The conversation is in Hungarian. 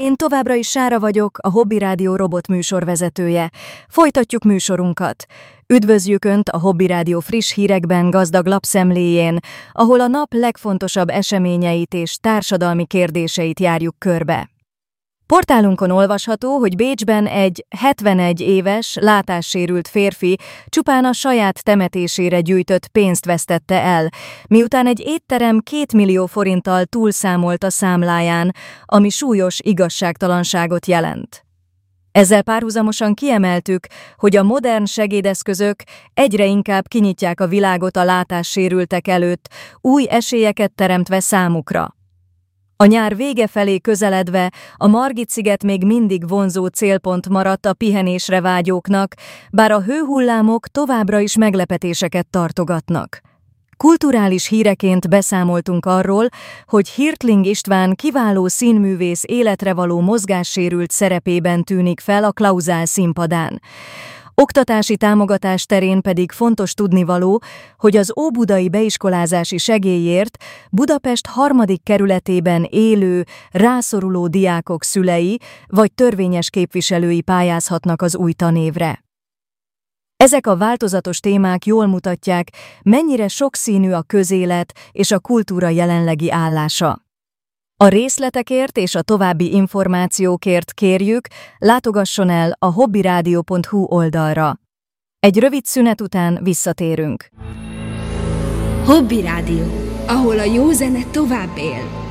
Én továbbra is Sára vagyok, a Hobby Rádió robot műsorvezetője. Folytatjuk műsorunkat. Üdvözljük Önt a Hobby Rádió friss hírekben gazdag lapszemléjén, ahol a nap legfontosabb eseményeit és társadalmi kérdéseit járjuk körbe. Portálunkon olvasható, hogy Bécsben egy 71 éves, látássérült férfi csupán a saját temetésére gyűjtött pénzt vesztette el, miután egy étterem 2 millió forinttal túlszámolt a számláján, ami súlyos igazságtalanságot jelent. Ezzel párhuzamosan kiemeltük, hogy a modern segédeszközök egyre inkább kinyitják a világot a látássérültek előtt, új esélyeket teremtve számukra. A nyár vége felé közeledve a Margit-sziget még mindig vonzó célpont maradt a pihenésre vágyóknak, bár a hőhullámok továbbra is meglepetéseket tartogatnak. Kulturális híreként beszámoltunk arról, hogy Hirtling István kiváló színművész életre való mozgássérült szerepében tűnik fel a Klauzál színpadán. Oktatási támogatás terén pedig fontos tudnivaló, hogy az óbudai beiskolázási segélyért Budapest 3. kerületében élő, rászoruló diákok szülei vagy törvényes képviselői pályázhatnak az új tanévre. Ezek a változatos témák jól mutatják, mennyire sokszínű a közélet és a kultúra jelenlegi állása. A részletekért és a további információkért kérjük, látogasson el a hobbyradio.hu oldalra. Egy rövid szünet után visszatérünk. Hobby Rádió, ahol a jó zene tovább él.